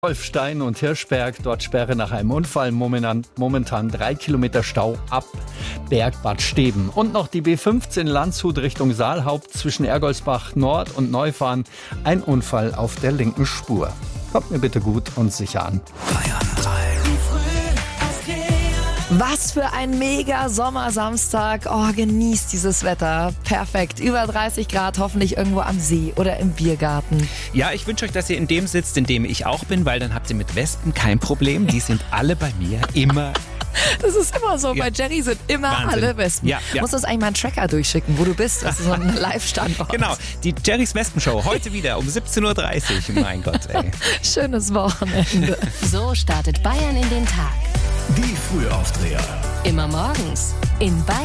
Wolfstein und Hirschberg, dort Sperre nach einem Unfall, momentan 3 Kilometer Stau ab Bergbad Steben. Und noch die B15 Landshut Richtung Saalhaupt zwischen Ergolsbach Nord und Neufahren, ein Unfall auf der linken Spur. Kommt mir bitte gut und sicher an. Bayern 3. Was für ein mega Sommersamstag. Oh, genießt dieses Wetter. Perfekt. Über 30 Grad, hoffentlich irgendwo am See oder im Biergarten. Ja, ich wünsche euch, dass ihr in dem sitzt, in dem ich auch bin, weil dann habt ihr mit Wespen kein Problem. Die sind alle bei mir immer. Das ist immer so. Ja. Bei Jerry sind immer Wahnsinn. alle Wespen. Ja. Musst du uns eigentlich mal einen Tracker durchschicken, wo du bist. Das ist so ein Live-Standort. Genau, die Jerrys Wespenshow heute wieder um 17.30 Uhr. Mein Gott, ey. Schönes Wochenende. So startet Bayern in den Tag. Die Frühaufdreher. Immer morgens in Bayern.